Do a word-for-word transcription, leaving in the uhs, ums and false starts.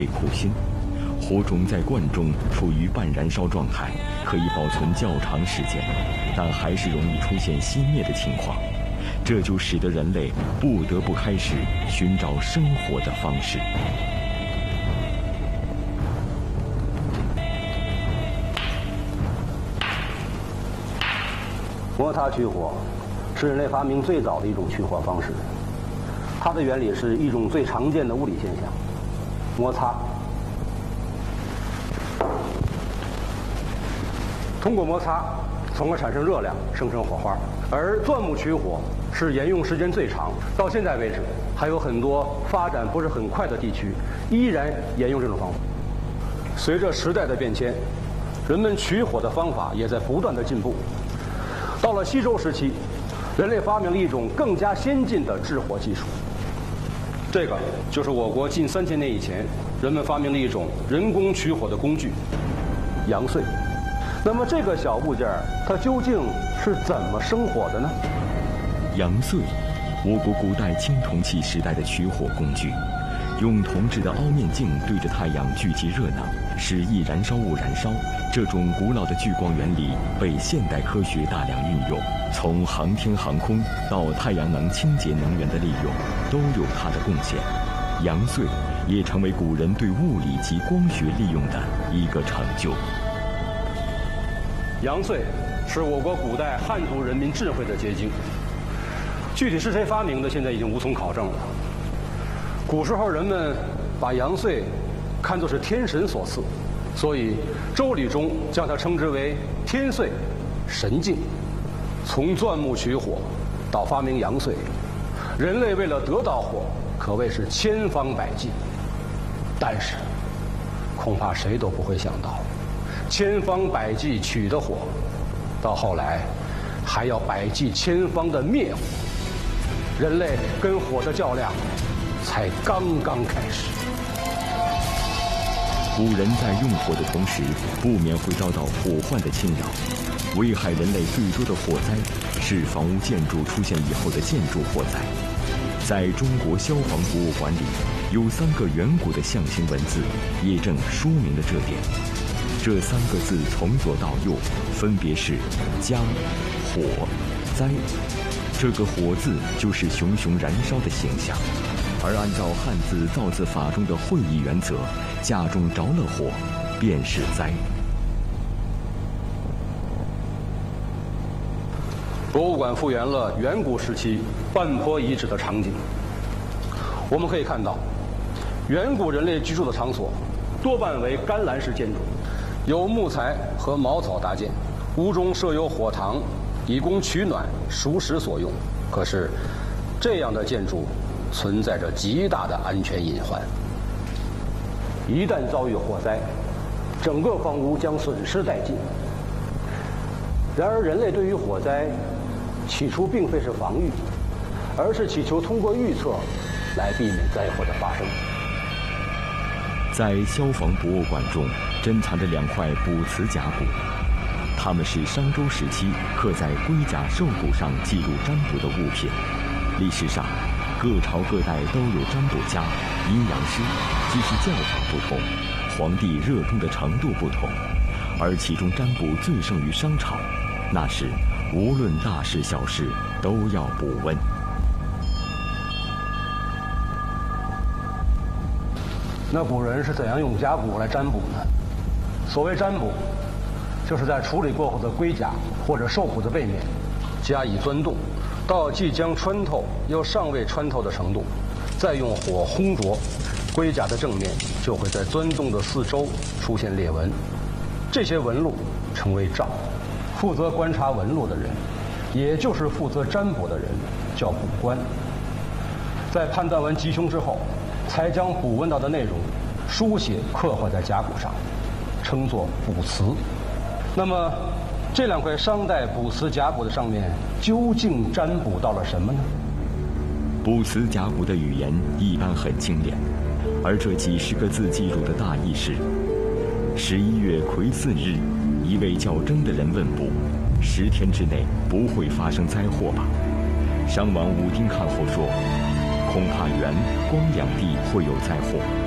苦心，火种在罐中处于半燃烧状态，可以保存较长时间，但还是容易出现熄灭的情况。这就使得人类不得不开始寻找生活的方式。 摩擦取火是人类发明最早的一种取火方式，它的原理是一种最常见的物理现象——摩擦。通过摩擦，从而产生热量，生成火花。而钻木取火是沿用时间最长，到现在为止，还有很多发展不是很快的地区依然沿用这种方法。随着时代的变迁，人们取火的方法也在不断的进步。到了西周时期，人类发明了一种更加先进的制火技术，这个就是我国近三千年以前人们发明的一种人工取火的工具——阳燧。那么这个小部件它究竟是怎么生火的呢？ 阳燧，我国古代青铜器时代的取火工具，用铜制的凹面镜对着太阳聚集热能，使易燃烧物燃烧。这种古老的聚光原理被现代科学大量运用，从航天航空到太阳能清洁能源的利用，都有它的贡献。阳燧也成为古人对物理及光学利用的一个成就。 阳燧是我国古代汉族人民智慧的结晶，具体是谁发明的，现在已经无从考证了。古时候人们把阳燧看作是天神所赐，所以《周礼》中将它称之为天燧，神境。从钻木取火到发明阳燧，人类为了得到火，可谓是千方百计。但是，恐怕谁都不会想到，千方百计取的火，到后来还要百计千方的灭火。人类跟火的较量才刚刚开始。 古人在用火的同时，不免会遭到火患的侵扰。危害人类最多的火灾是房屋建筑出现以后的建筑火灾。在中国消防博物馆里，有三个远古的象形文字，也正说明了这点。这三个字从左到右，分别是家、火、灾。这个火字就是熊熊燃烧的形象，而按照汉字造字法中的会意原则，家中着了火，便是灾。 博物馆复原了远古时期半坡遗址的场景。我们可以看到，远古人类居住的场所多半为干栏式建筑，由木材和茅草搭建，屋中设有火塘，以供取暖、熟食所用。可是，这样的建筑存在着极大的安全隐患。一旦遭遇火灾，整个房屋将损失殆尽。然而，人类对于火灾，起初并非是防御，而是祈求通过预测来避免灾祸的发生。 在消防博物馆中，珍藏着两块卜辞甲骨，它们是商周时期刻在龟甲兽骨上记录占卜的物品。历史上，各朝各代都有占卜家、阴阳师，只是叫法不同，皇帝热衷的程度不同。而其中占卜最盛于商朝，那时无论大事小事都要卜问。 那古人是怎样用甲骨来占卜呢？所谓占卜，就是在处理过后的龟甲或者兽骨的背面加以钻洞，到即将穿透又尚未穿透的程度，再用火烘灼，龟甲的正面就会在钻洞的四周出现裂纹，这些纹路称为兆。负责观察纹路的人，也就是负责占卜的人，叫卜官。在判断完吉凶之后，才将卜问到的内容书写刻画在甲骨上，称作卜辞。那么，这两块商代卜辞甲骨的上面究竟占卜到了什么呢？ 卜辞甲骨的语言一般很精炼，而这几十个字记录的大意是：十一月癸巳日，一位叫征的人问卜，十天之内不会发生灾祸吧？商王武丁看后说，恐怕元、光两地会有灾祸。